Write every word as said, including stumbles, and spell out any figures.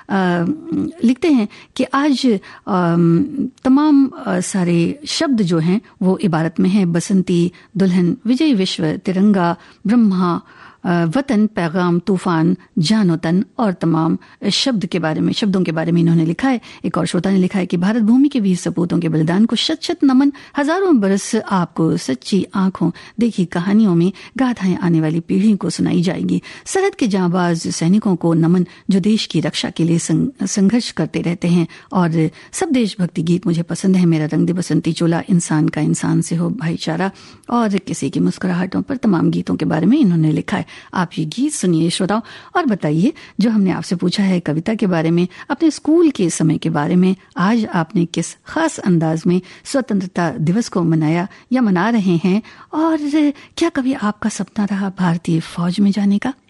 लिखते हैं कि आज तमाम सारे शब्द जो हैं वो इबारत में हैं। बसंती, दुल्हन, विजय विश्व, तिरंगा, ब्रह्मा, वतन, पैगाम, तूफान, जान वतन और तमाम शब्द के बारे में शब्दों के बारे में इन्होंने लिखा है। एक और श्रोता ने लिखा है कि भारत भूमि के वीर सपूतों के बलिदान को शत शत नमन, हजारों बरस आपको सच्ची आंखों देखी कहानियों में गाथाएं आने वाली पीढ़ी को सुनाई जाएगी। सरहद के जांबाज सैनिकों को नमन जो देश की रक्षा के लिए संघर्ष करते रहते हैं। और सब देशभक्ति गीत मुझे पसंद है। मेरा रंग दे बसंती चोला, इंसान का इंसान से हो भाईचारा और किसी की मुस्कुराहटों पर तमाम गीतों के बारे में इन्होंने लिखा है। आप ये गीत सुनिए श्रोताओं और बताइए जो हमने आपसे पूछा है कविता के बारे में, अपने स्कूल के समय के बारे में। आज आपने किस खास अंदाज में स्वतंत्रता दिवस को मनाया या मना रहे हैं, और क्या कभी आपका सपना रहा भारतीय फौज में जाने का?